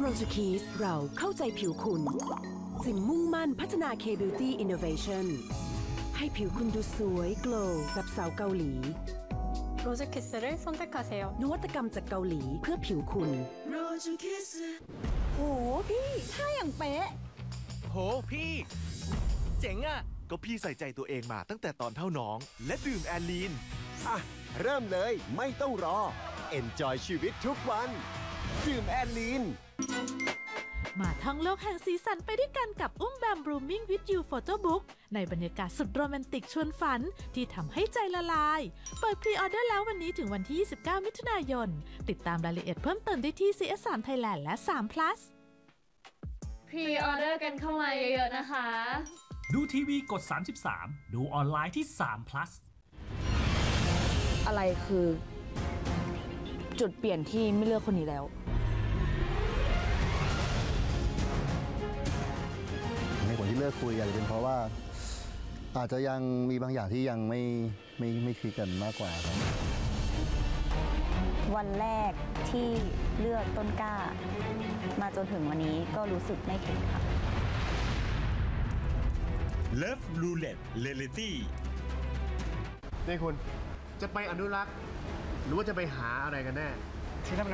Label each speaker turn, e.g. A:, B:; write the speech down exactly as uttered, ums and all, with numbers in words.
A: Rose Kiss เราเข้าใจผิวคุณจึงมุ่งมั่นพัฒนา K-Beauty Innovation ให้ผิวคุณดูสวยโกลว์แบบสาวเกาหลี
B: Rose Kiss를 선택하세요.
A: นวัตกรรมจากเกาหลีเพื่อผิวคุณ Rose Kiss
C: โหพี่ท่าอย่างเป๊ะ
D: โหพี่เจ๋งอ่ะก็พี่ใส่ใจตัวเองมาตั้งแต่ตอนเท่าน้องและดื่มแอลลีน
E: อ่ะเริ่มเลยไม่ต้องรอ Enjoy ชีวิตทุกวันดื่มแอลลีน
F: มาท่องโลกแห่งสีสันไปด้วยกันกับอุ้มแบม Blooming with You Photobook ในบรรยากาศสุดโรแมนติกชวนฝันที่ทำให้ใจละลาย เปิดพรีออเดอร์แล้ววันนี้ถึงวันที่ ยี่สิบเก้า มิถุนายน ติดตามรายละเอียดเพิ่มเติมได้ที่ ซี เอส ทรี Thailand และ ทรี plus
G: พรีออเดอร์กันเข้ามาเยอะๆนะคะ
H: ดูทีวีกดสามสิบสามดูออนไลน์ที่ ทรี plus
C: อะไรคือจุดเปลี่ยนที่ไม่เลือกคนนี้แล้ว
I: ในผลที่เลิกคุยอาจจะเป็นเพราะว่าอาจจะยังมีบางอย่างที่ยังไม่ไม่ไม่คลิกกันมากกว่าครับ
J: วันแรกที่เลือกต้นกล้ามาจนถึงวันนี้ก็รู้สึกไม่ผิดค่ะ
K: Love Roulette Reality
L: นี่คุณจะไปอนุรักษ์หรือว่าจะไปหาอะไรกันแน่